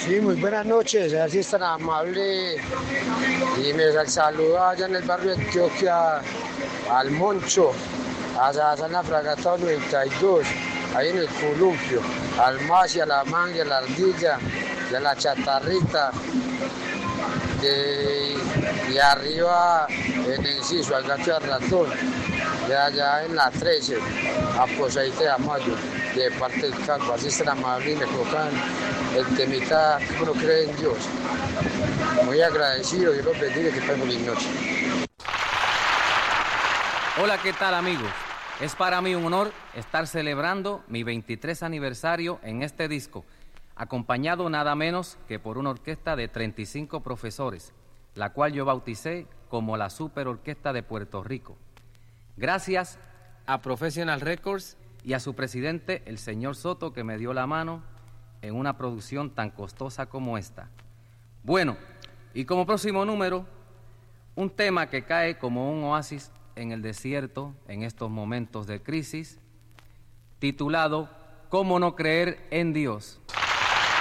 Sí, muy buenas noches, así es tan amable y me saluda allá en el barrio de Antioquia al Moncho, allá en la Fragata 92, ahí en el Columpio, al Masi, a la Manga, a la Ardilla, y a la Chatarrita, y arriba en Enciso, al Gato al Ratón, de allá en la 13, a Poseite de Amayo, de parte del Calvo, así es tan amable y me colocan el temita que uno cree en Dios. Muy agradecido, Dios los bendiga, que pasen feliz noche. Hola, ¿qué tal, amigos? Es para mí un honor estar celebrando mi 23 aniversario en este disco, acompañado nada menos que por una orquesta de 35 profesores, la cual yo bauticé como la Super Orquesta de Puerto Rico. Gracias a Professional Records y a su presidente, el señor Soto, que me dio la mano en una producción tan costosa como esta. Bueno, y como próximo número, un tema que cae como un oasis en el desierto en estos momentos de crisis, titulado ¿Cómo no creer en Dios?